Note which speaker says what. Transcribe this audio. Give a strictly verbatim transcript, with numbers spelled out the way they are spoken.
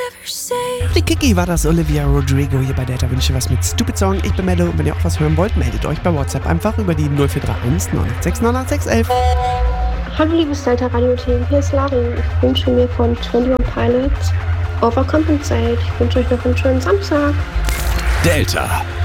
Speaker 1: Die Kiki war das, Olivia Rodrigo hier bei Delta Wünsche was mit Stupid Song. Ich bin Mello und wenn ihr auch was hören wollt, meldet euch bei WhatsApp einfach über die null vier drei eins neun acht sechs neun acht sechs eins eins.
Speaker 2: Hallo liebes Delta Radio Team, hier ist Larin. Ich wünsche mir von twenty-one Pilots Overcompensate. Ich wünsche euch noch einen schönen Samstag.
Speaker 3: Delta